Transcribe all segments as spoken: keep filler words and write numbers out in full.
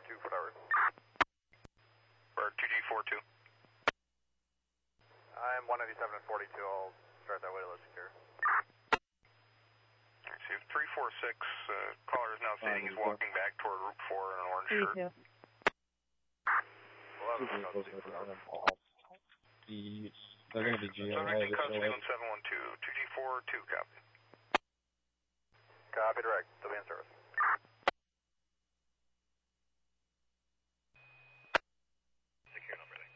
two for forward. Bird two G four two. I'm one ninety-seven and forty-two. I'll start that way to let secure. See, three four six, uh, caller is now stating he's walking back toward Route four in an orange shirt. eleven, The, they're going to be G L A. Subject in custody on seven one two. two G four two, copy. Copy direct. They'll be in service. Secure number there.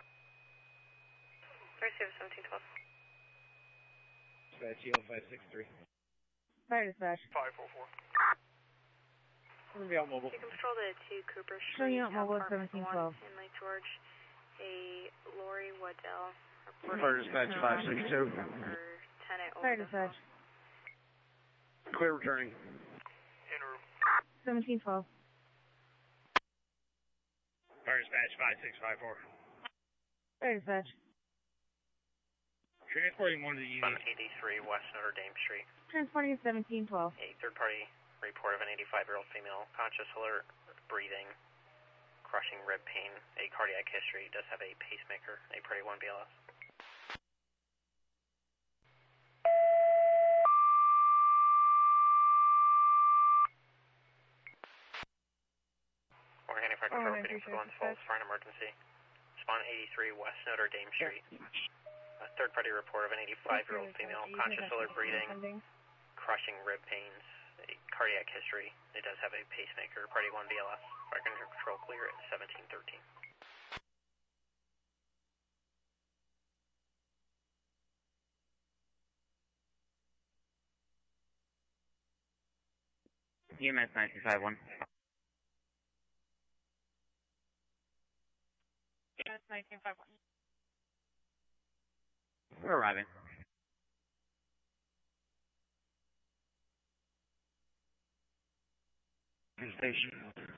Receive seventeen twelve. Dispatch E L five six three. Fire dispatch. five four four. We're going to be out mobile. You can patrol the two Cooper Street. Showing out mobile at apartment seventeen one twelve. in Lake George. A Lori Waddell. Fire dispatch five six two. Fire dispatch. Clear returning. En route. seventeen twelve. Fire dispatch five six five four. Fire dispatch. Transporting one to the unit. eighty-three West Notre Dame Street. Transporting at seventeen twelve. A third-party report of an eighty-five-year-old female, conscious, alert, breathing, crushing rib pain, a cardiac history, does have a pacemaker, a Party one B L S. We're handing fire control, repeating for Glens Falls, fire an emergency. Spawn eighty-three West Notre Dame Street. A third-party report of an eighty-five-year-old female, conscious, alert, breathing, crushing rib pains, a cardiac history. It does have a pacemaker, Party one B L S. Fire control clear at seventeen thirteen. U M S nineteen five one. U M S nineteen five one. We're arriving. Station.